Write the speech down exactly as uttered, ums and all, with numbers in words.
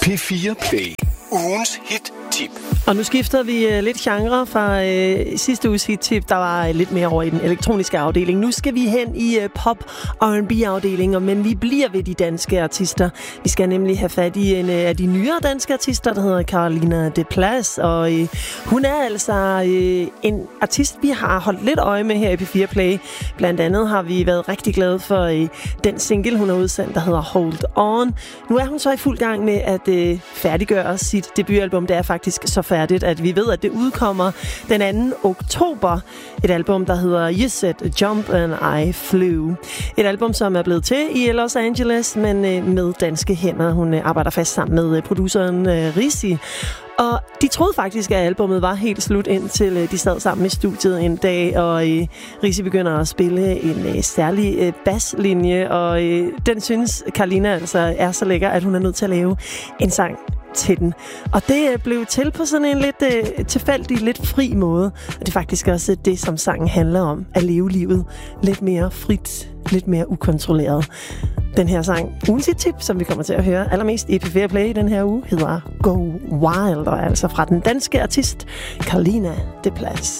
P fire Play. Ugens hit-tip. Og nu skifter vi uh, lidt genre fra uh, sidste uges hit-tip, der var uh, lidt mere over i den elektroniske afdeling. Nu skal vi hen i uh, pop- og R and B-afdelinger, men vi bliver ved de danske artister. Vi skal nemlig have fat i en uh, af de nyere danske artister, der hedder Carolina de Plas, og uh, hun er altså uh, en artist, vi har holdt lidt øje med her i P fire Play. Blandt andet har vi været rigtig glade for uh, den single, hun har udsendt, der hedder Hold On. Nu er hun så i fuld gang med at uh, færdiggøre sit debutalbum. Det er faktisk så færdigt, at vi ved, at det udkommer den anden oktober. Et album, der hedder You Said Jump and I Flew. Et album, som er blevet til i Los Angeles, men med danske hænder. Hun arbejder fast sammen med produceren Risi. Og de troede faktisk, at albumet var helt slut, indtil de sad sammen i studiet en dag, og øh, Risi begynder at spille en øh, særlig øh, basslinje, og øh, den synes Carolina altså er så lækker, at hun er nødt til at lave en sang til den. Og det øh, blev til på sådan en lidt øh, tilfældig, lidt fri måde. Og det er faktisk også det, som sangen handler om, at leve livet lidt mere frit, lidt mere ukontrolleret. Den her sang, ugens tip, som vi kommer til at høre allermest i P fire Play den her uge, hedder Go Wild, og altså fra den danske artist Carolina de Plas.